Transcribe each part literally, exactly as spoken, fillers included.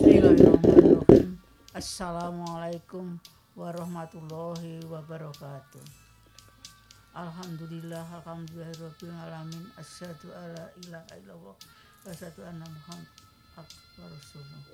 Bismillahirrahmanirrahim. Assalamualaikum warahmatullahi wabarakatuh. Alhamdulillah, alhamdulillahirabbil alamin. Asyhadu alla ilaha illallah wa asyhadu anna Muhammadan rasulullah.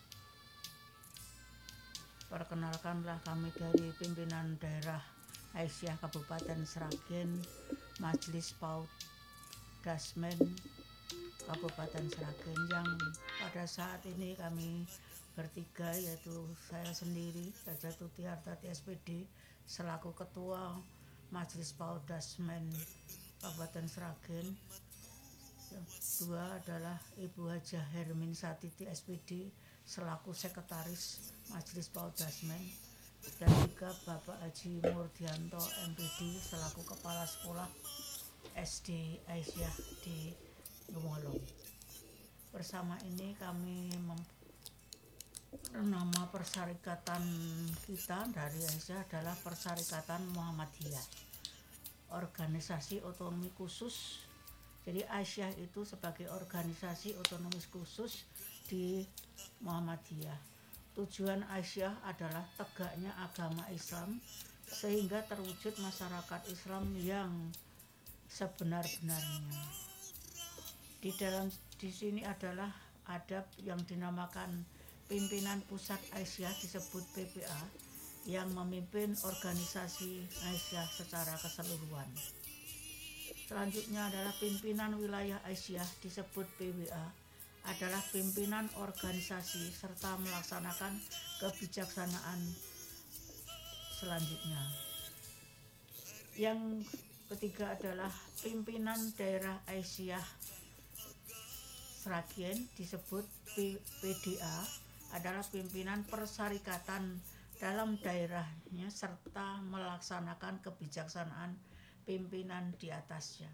Perkenalkanlah kami dari pimpinan daerah Aisyah Kabupaten Sragen, Majelis PAUD Dasmen Kabupaten Sragen, yang pada saat ini kami bertiga, yaitu saya sendiri Caca Tuti Hartati S P D selaku Ketua Majelis PAUD Dasmen Kabupaten Sragen. Yang kedua adalah Ibu Hajah Hermin Satiti S P D selaku Sekretaris Majelis PAUD Dasmen, dan juga Bapak Haji Murdianto M Pd selaku Kepala Sekolah S D Aisyah di Gemolong. Bersama ini kami mem- nama persyarikatan kita dari Aisyah adalah Persyarikatan Muhammadiyah, organisasi otonomi khusus. Jadi Aisyah itu sebagai organisasi otonomi khusus di Muhammadiyah. Tujuan Aisyah adalah tegaknya agama Islam sehingga terwujud masyarakat Islam yang sebenar-benarnya. Di dalam di sini adalah ada yang dinamakan pimpinan pusat Aisyah, disebut P P A, yang memimpin organisasi Aisyah secara keseluruhan. Selanjutnya adalah pimpinan wilayah Aisyah, disebut P W A, adalah pimpinan organisasi serta melaksanakan kebijaksanaan selanjutnya. Yang ketiga adalah pimpinan daerah Aisyah Sragen, disebut P D A, adalah pimpinan persyarikatan dalam daerahnya serta melaksanakan kebijaksanaan pimpinan di atasnya.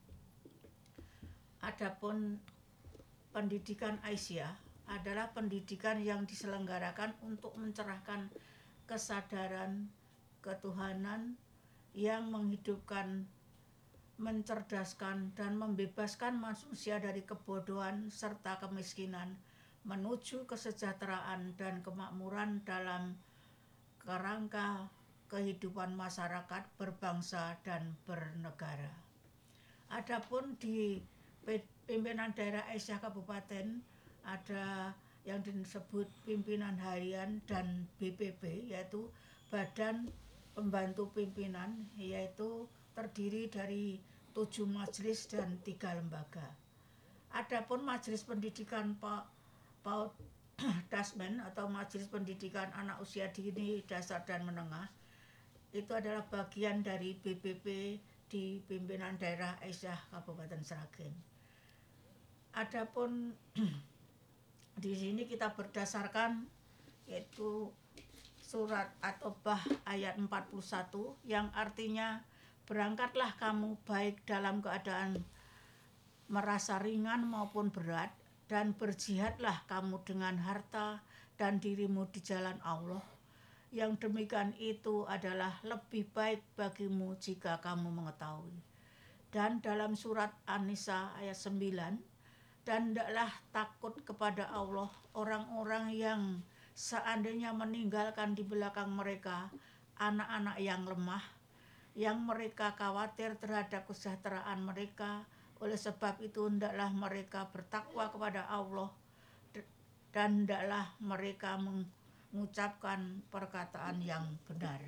Adapun pendidikan Aisyah adalah pendidikan yang diselenggarakan untuk mencerahkan kesadaran ketuhanan yang menghidupkan, mencerdaskan, dan membebaskan manusia dari kebodohan serta kemiskinan menuju kesejahteraan dan kemakmuran dalam kerangka kehidupan masyarakat berbangsa dan bernegara. Adapun di pimpinan daerah Aisyah Kabupaten ada yang disebut pimpinan harian dan B P P, yaitu Badan Pembantu Pimpinan, yaitu terdiri dari tujuh majelis dan tiga lembaga. Adapun Majelis Pendidikan PAUD Dasmen atau Majelis Pendidikan Anak Usia Dini Dasar dan Menengah itu adalah bagian dari B P P di pimpinan daerah Aisyah Kabupaten Sragen. Adapun di sini kita berdasarkan yaitu surat At-Taubah ayat empat puluh satu yang artinya, berangkatlah kamu baik dalam keadaan merasa ringan maupun berat, dan berjihadlah kamu dengan harta dan dirimu di jalan Allah. Yang demikian itu adalah lebih baik bagimu jika kamu mengetahui. Dan dalam surat An-Nisa ayat sembilan, dan hendaklah takut kepada Allah orang-orang yang seandainya meninggalkan di belakang mereka anak-anak yang lemah, yang mereka khawatir terhadap kesejahteraan mereka. Oleh sebab itu hendaklah mereka bertakwa kepada Allah, dan hendaklah mereka mengucapkan perkataan yang benar.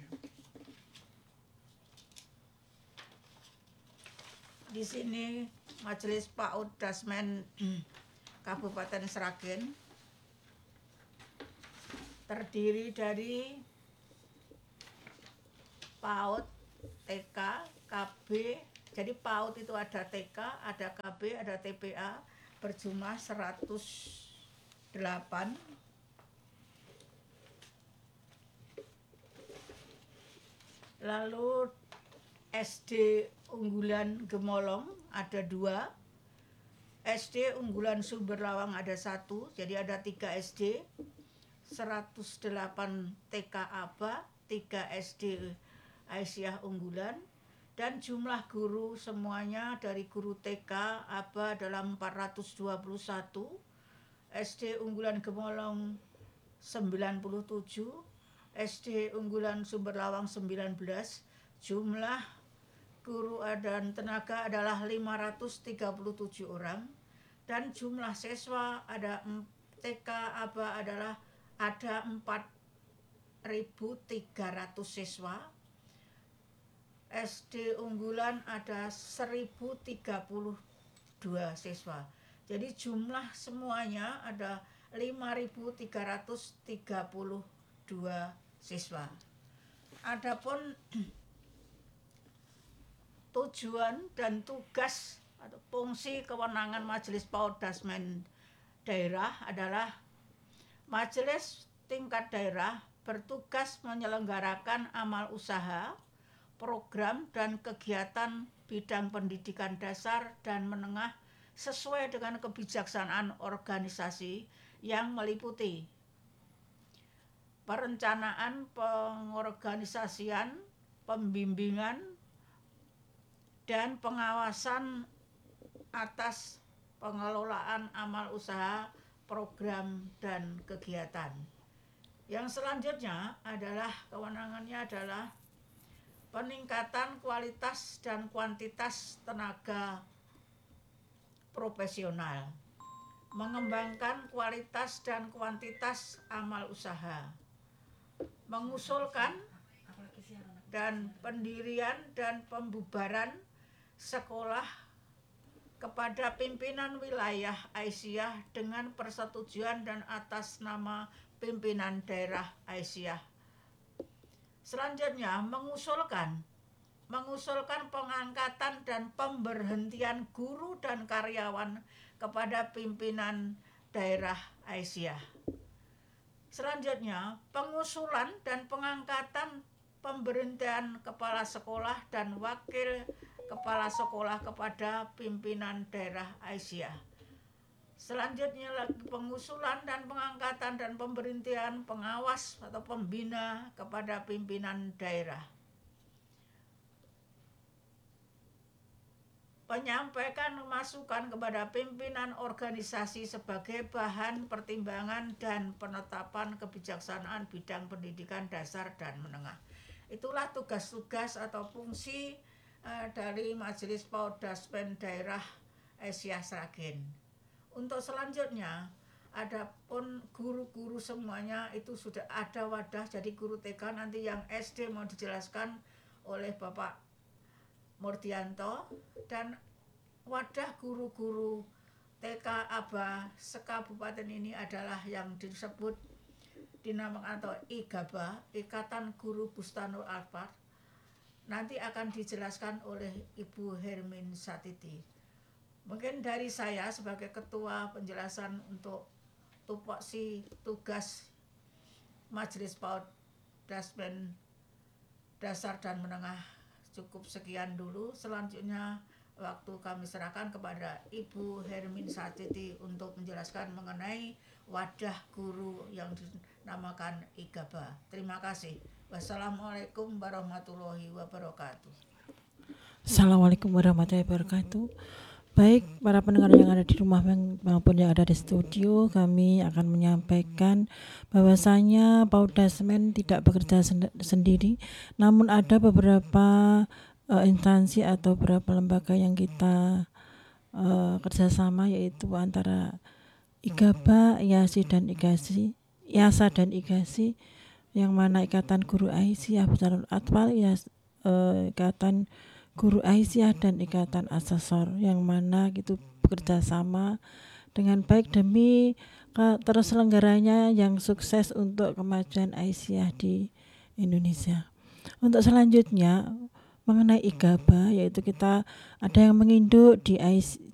Di sini Majelis PAUD Dasmen Kabupaten Sragen terdiri dari PAUD, T K, K B. Jadi PAUD itu ada T K, ada K B, ada T P A, berjumlah seratus delapan. Lalu S D Unggulan Gemolong ada dua, S D Unggulan Sumber Lawang ada satu, jadi ada tiga S D, seratus delapan T K Aba, tiga S D Aisyah Unggulan, dan jumlah guru semuanya dari guru T K Aba adalah empat ratus dua puluh satu, S D Unggulan Gemolong sembilan puluh tujuh, S D Unggulan Sumber Lawang sembilan belas, jumlah guru dan tenaga adalah lima ratus tiga puluh tujuh orang, dan jumlah siswa ada T K A B A adalah ada empat ribu tiga ratus siswa, S D Unggulan ada seribu tiga puluh dua siswa. Jadi jumlah semuanya ada lima ribu tiga ratus tiga puluh dua siswa. Adapun tujuan dan tugas atau fungsi kewenangan Majelis PAUD Dasmen Daerah adalah majelis tingkat daerah bertugas menyelenggarakan amal usaha, program dan kegiatan bidang pendidikan dasar dan menengah sesuai dengan kebijaksanaan organisasi yang meliputi perencanaan, pengorganisasian, pembimbingan, dan pengawasan atas pengelolaan amal usaha, program, dan kegiatan. Yang selanjutnya adalah kewenangannya adalah peningkatan kualitas dan kuantitas tenaga profesional, mengembangkan kualitas dan kuantitas amal usaha, mengusulkan dan pendirian dan pembubaran sekolah kepada pimpinan wilayah Aisyah dengan persetujuan dan atas nama pimpinan daerah Aisyah. Selanjutnya mengusulkan mengusulkan pengangkatan dan pemberhentian guru dan karyawan kepada pimpinan daerah Aisyah. Selanjutnya pengusulan dan pengangkatan pemberhentian kepala sekolah dan wakil kepala sekolah kepada pimpinan daerah Aisyah. Selanjutnya lagi pengusulan dan pengangkatan dan pemberhentian pengawas atau pembina kepada pimpinan daerah. Menyampaikan masukan kepada pimpinan organisasi sebagai bahan pertimbangan dan penetapan kebijaksanaan bidang pendidikan dasar dan menengah. Itulah tugas-tugas atau fungsi uh, dari Majelis PAUD Dasmen Daerah Aisyah Sragen. Untuk selanjutnya, adapun guru-guru semuanya itu sudah ada wadah, jadi guru T K nanti yang S D mau dijelaskan oleh Bapak Murdianto, dan wadah guru-guru T K A B A sekabupaten ini adalah yang disebut dinamakan atau I G A B A, Ikatan Guru Bustanul Alfar. Nanti akan dijelaskan oleh Ibu Hermin Satiti. Mungkin dari saya sebagai ketua penjelasan untuk tupoksi tugas Majelis PAUD Dasmen Dasar dan Menengah cukup sekian dulu. Selanjutnya waktu kami serahkan kepada Ibu Hermin Satiti untuk menjelaskan mengenai wadah guru yang dinamakan I G A B A. Terima kasih. Wassalamualaikum warahmatullahi wabarakatuh. Assalamualaikum warahmatullahi wabarakatuh. Baik, para pendengar yang ada di rumah maupun yang ada di studio, kami akan menyampaikan bahwasanya PAUD Dasmen tidak bekerja sen- sendiri, namun ada beberapa uh, instansi atau beberapa lembaga yang kita uh, kerjasama, yaitu antara I G A B A, I A S I dan I G A S I, I A S A dan I G A S I, yang mana Ikatan Guru Aisyah Bustanul Atfal, ya, uh, Ikatan Guru Aisyah dan Ikatan Asesor, yang mana itu bekerja sama dengan baik demi terselenggaranya yang sukses untuk kemajuan Aisyah di Indonesia. Untuk selanjutnya mengenai I G A B A, yaitu kita ada yang menginduk di